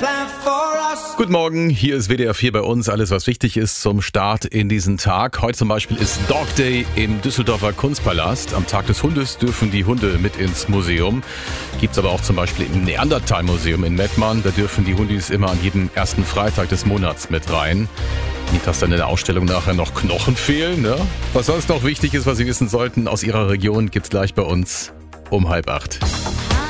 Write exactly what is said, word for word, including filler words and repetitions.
Guten Morgen, hier ist W D R vier bei uns. Alles, was wichtig ist zum Start in diesen Tag. Heute zum Beispiel ist Dog Day im Düsseldorfer Kunstpalast. Am Tag des Hundes dürfen die Hunde mit ins Museum. Gibt's aber auch zum Beispiel im Neandertal-Museum in Mettmann. Da dürfen die Hundis immer an jedem ersten Freitag des Monats mit rein. Nicht, dass dann in der Ausstellung nachher noch Knochen fehlen, ne? Was sonst noch wichtig ist, was Sie wissen sollten aus Ihrer Region, gibt's gleich bei uns um halb acht.